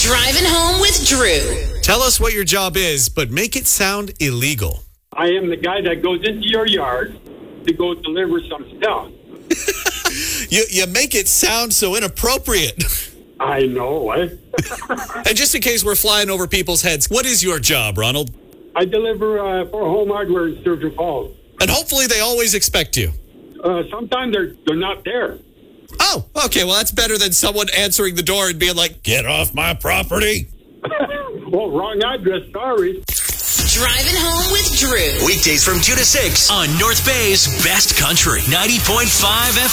Driving home with Drew. Tell us what your job is, but make it sound illegal. I am the guy that goes into your yard to go deliver some stuff. You make it sound so inappropriate. I know, eh? And just in case we're flying over people's heads, what is your job, Ronald? I deliver for home hardware in Sturgeon Falls. And hopefully they always expect you. Sometimes they're not there. Oh, okay. Well, that's better than someone answering the door and being like, "Get off my property." Well, wrong address, sorry. Driving home with Drew. Weekdays from 2 to 6 on North Bay's Best Country 90.5 FM.